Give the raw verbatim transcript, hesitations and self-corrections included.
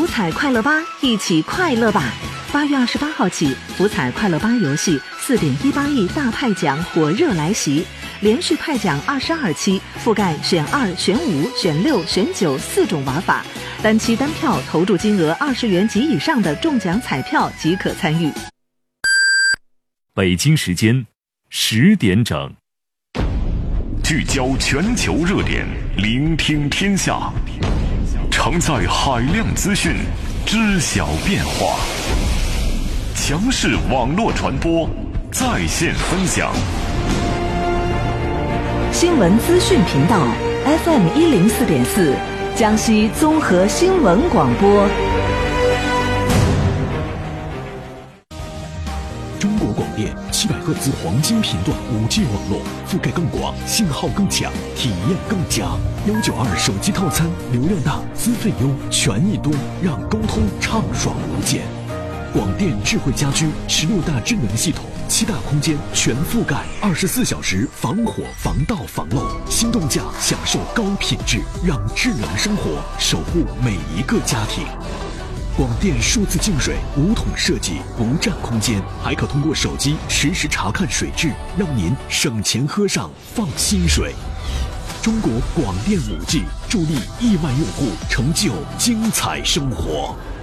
彩快乐吧，一起快乐吧！八月二十八号起，福彩快乐吧游戏四点一八亿大派奖火热来袭，连续派奖二十二期，覆盖选二、选五、选六、选九四种玩法，单期单票投注金额二十元及以上的中奖彩票即可参与。 北京时间十点整， 聚焦全球热点，聆听天下，承载海量资讯，知晓变化。强势网络传播，在线分享。 新闻资讯频道 F M 一零四点四，江西综合新闻广播。 中国广电七百赫兹黄金频段 五 G 网络，覆盖更广，信号更强，体验更佳。幺九二手机套餐，流量大，资费优，权益多，让沟通畅爽无间。广电智慧家居十六大智能系统，七大空间全覆盖，二十四小时防火防盗防漏，心动价享受高品质，让智能生活守护每一个家庭。广电数字净水无桶设计，不占空间，还可通过手机实时查看水质，让您省钱喝上放心水。中国广电 五 G 助力亿万用户成就精彩生活。